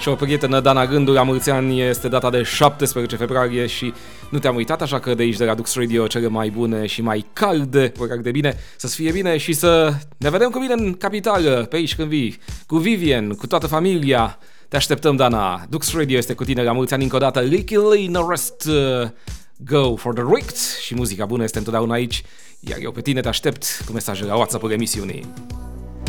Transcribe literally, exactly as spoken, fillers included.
și o prietenă, Dana Gându, la mulți ani, este data de șaptesprezece februarie și nu te-am uitat, așa că de aici de la Dux Radio cele mai bune și mai calde, urări de bine, să-ți fie bine și să ne vedem cu bine în capitală, pe aici când vii, cu Vivian, cu toată familia. Te așteptăm, Dana. Dux Radio este cu tine la mulți ani încă o dată. Licky Lee, No Rest, uh, Go for the Richt și muzica bună este întotdeauna aici, iar eu pe tine te aștept cu mesaje la WhatsApp-ul emisiunii.